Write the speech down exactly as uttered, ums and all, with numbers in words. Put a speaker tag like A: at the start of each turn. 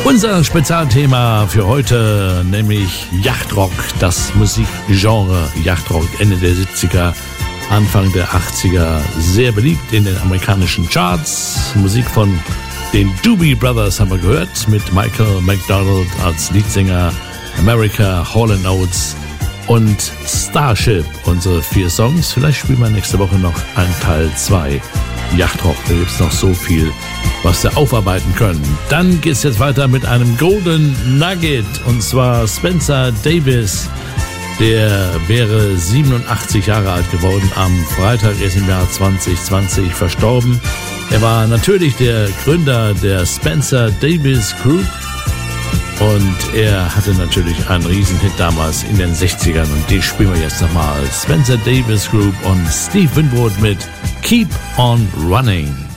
A: Unser Spezialthema für heute, nämlich Yachtrock, das Musikgenre Yachtrock, Ende der siebziger, Anfang der achtziger, sehr beliebt in den amerikanischen Charts. Musik von den Doobie Brothers haben wir gehört, mit Michael McDonald als Leadsänger, America, Hall and Oates und Starship, unsere vier Songs. Vielleicht spielen wir nächste Woche noch einen Teil zwei. Yachtrock, da gibt es noch so viel, was wir aufarbeiten können. Dann geht es jetzt weiter mit einem Golden Nugget, und zwar Spencer Davis. Der wäre siebenundachtzig Jahre alt geworden, am Freitag ist im Jahr zwanzig zwanzig verstorben. Er war natürlich der Gründer der Spencer Davis Group und er hatte natürlich einen Riesenhit damals in den sechzigern, und die spielen wir jetzt nochmal. Spencer Davis Group und Steve Winwood mit Keep on Running.